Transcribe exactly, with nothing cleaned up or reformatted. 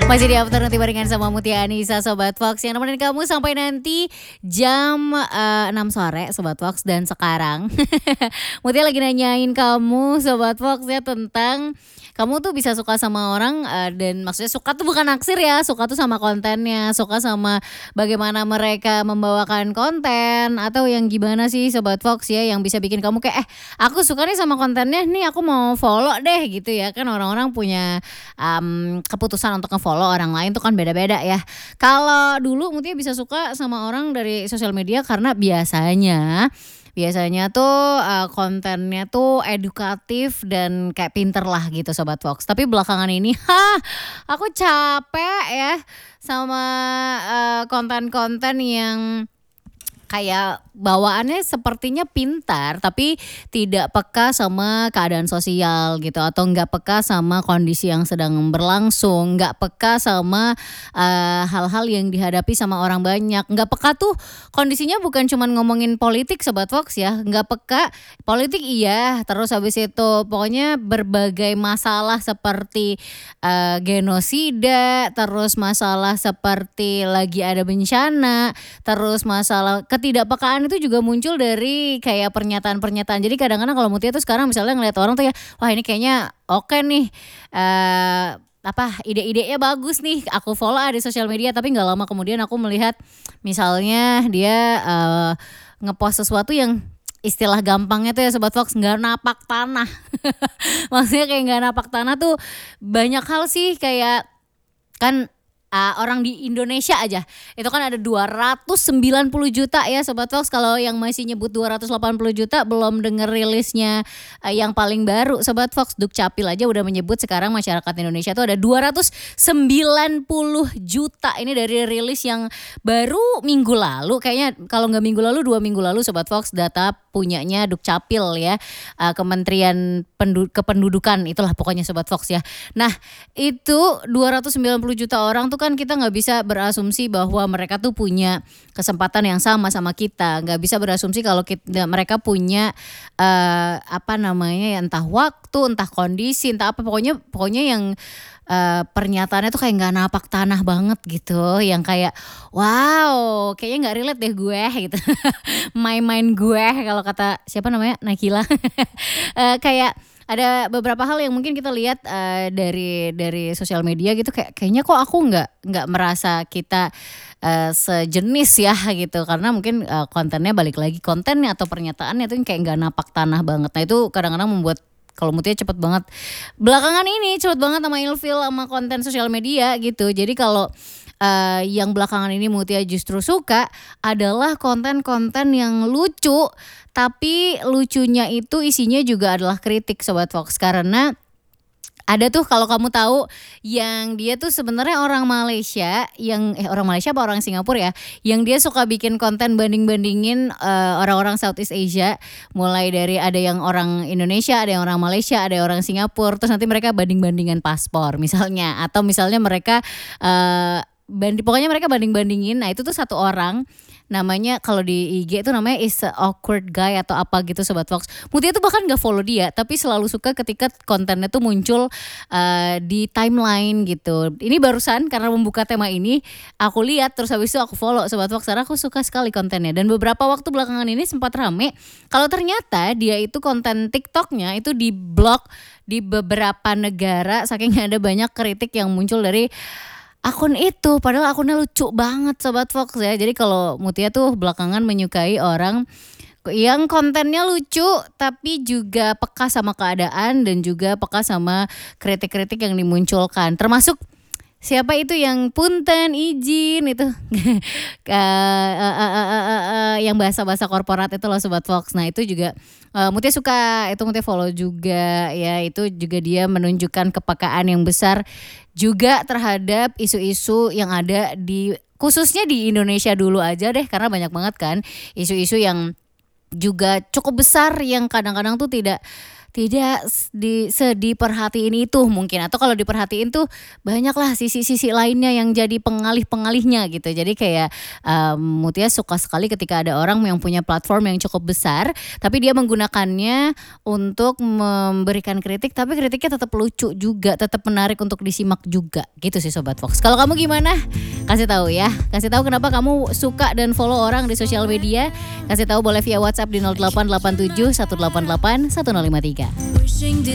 Masih di Afternoon Tea barengan sama Mutia Anissa Sobat Fox yang nemenin kamu sampai nanti jam eh, enam sore Sobat Fox. Dan sekarang Mutia lagi nanyain kamu Sobat Fox ya tentang kamu tuh bisa suka sama orang eh, dan maksudnya suka tuh bukan naksir ya, suka tuh sama kontennya, suka sama bagaimana mereka membawakan konten atau yang gimana sih Sobat Fox ya yang bisa bikin kamu kayak eh aku suka nih sama kontennya nih, aku mau follow deh gitu ya. Kan orang-orang punya um, keputusan untuk nge-follow orang lain tuh kan beda-beda ya. Kalau dulu Mutia bisa suka sama orang dari sosial media karena biasanya Biasanya tuh uh, kontennya tuh edukatif dan kayak pinter lah gitu Sobat Fox. Tapi belakangan ini, hah, aku capek ya sama uh, konten-konten yang kayak bawaannya sepertinya pintar tapi tidak peka sama keadaan sosial gitu, atau nggak peka sama kondisi yang sedang berlangsung, nggak peka sama uh, hal-hal yang dihadapi sama orang banyak. Nggak peka tuh kondisinya bukan cuman ngomongin politik Sobat Fox ya, nggak peka politik iya, terus habis itu pokoknya berbagai masalah seperti uh, genosida, terus masalah seperti lagi ada bencana, terus masalah ketidakpekaan itu juga muncul dari kayak pernyataan-pernyataan. Jadi kadang-kadang kalau Mutia tuh sekarang misalnya ngeliat orang tuh ya, wah ini kayaknya oke nih, eh apa ide-idenya bagus nih, aku follow ah di sosial media. Tapi nggak lama kemudian aku melihat misalnya dia eh, ngepost sesuatu yang istilah gampangnya tuh ya Sobat Fox nggak napak tanah. Maksudnya kayak nggak napak tanah tuh banyak hal sih, kayak kan uh, orang di Indonesia aja itu kan ada dua ratus sembilan puluh juta ya Sobat Fox. Kalau yang masih nyebut dua ratus delapan puluh juta belum denger rilisnya uh, yang paling baru Sobat Fox. Dukcapil aja udah menyebut sekarang masyarakat Indonesia tuh ada dua ratus sembilan puluh juta. Ini dari rilis yang baru minggu lalu, kayaknya kalau nggak minggu lalu dua minggu lalu Sobat Fox, data punyanya Dukcapil ya, uh, Kementerian Pendu- Kependudukan itulah pokoknya Sobat Fox ya. Nah itu dua ratus sembilan puluh juta orang tuh kan kita nggak bisa berasumsi bahwa mereka tuh punya kesempatan yang sama sama kita. Nggak bisa berasumsi kalau kita, mereka punya uh, apa namanya ya, entah waktu, entah kondisi, entah apa. Pokoknya pokoknya yang uh, pernyataannya tuh kayak nggak napak tanah banget gitu. Yang kayak wow, kayaknya nggak relate deh gue gitu. Main-main gue kalau kata siapa namanya Nakila. uh, kayak ada beberapa hal yang mungkin kita lihat uh, dari dari sosial media gitu, kayak kayaknya kok aku nggak nggak merasa kita uh, sejenis ya gitu, karena mungkin uh, kontennya balik lagi kontennya atau pernyataannya itu kayak nggak napak tanah banget. Nah itu kadang-kadang membuat kalau Mutia cepet banget belakangan ini cepet banget sama ilfil sama konten sosial media gitu. Jadi kalau Uh, yang belakangan ini Mutia justru suka adalah konten-konten yang lucu, tapi lucunya itu isinya juga adalah kritik Sobat Fox. Karena ada tuh kalau kamu tahu yang dia tuh sebenarnya orang Malaysia, yang eh orang Malaysia apa orang Singapura ya, yang dia suka bikin konten banding-bandingin uh, orang-orang Southeast Asia, mulai dari ada yang orang Indonesia, ada yang orang Malaysia, ada yang orang Singapura, terus nanti mereka banding-bandingan paspor misalnya, atau misalnya mereka uh, Bandi, pokoknya mereka banding-bandingin. Nah itu tuh satu orang namanya kalau di I G itu namanya is a awkward guy atau apa gitu Sobat Fox. Mutia tuh bahkan gak follow dia, tapi selalu suka ketika kontennya tuh muncul uh, di timeline gitu. Ini barusan karena membuka tema ini aku lihat, terus habis itu aku follow Sobat Fox karena aku suka sekali kontennya. Dan beberapa waktu belakangan ini sempat rame kalau ternyata dia itu konten TikToknya itu di blok di beberapa negara saking ada banyak kritik yang muncul dari akun itu, padahal akunnya lucu banget Sobat Fox ya. Jadi kalau Mutia tuh belakangan menyukai orang yang kontennya lucu tapi juga peka sama keadaan dan juga peka sama kritik-kritik yang dimunculkan. Termasuk siapa itu yang punten izin itu uh, uh, uh, uh, uh, uh, yang bahasa-bahasa korporat itu loh Sobat Fox. Nah itu juga uh, Mutia suka, itu Mutia follow juga ya. Itu juga dia menunjukkan kepekaan yang besar juga terhadap isu-isu yang ada di khususnya di Indonesia dulu aja deh, karena banyak banget kan isu-isu yang juga cukup besar yang kadang-kadang tuh tidak tidak s di sediperhatiin itu mungkin atau kalau diperhatiin tuh banyaklah sisi-sisi lainnya yang jadi pengalih-pengalihnya gitu. Jadi kayak, mmm, Mutia suka sekali ketika ada orang yang punya platform yang cukup besar, tapi dia menggunakannya untuk memberikan kritik, tapi kritiknya tetap lucu juga, tetap menarik untuk disimak juga, gitu sih Sobat Vox. Kalau kamu gimana? Kasih tahu ya, kasih tahu kenapa kamu suka dan follow orang di sosial media, kasih tahu boleh via WhatsApp di nol delapan delapan tujuh satu delapan delapan satu nol lima tiga.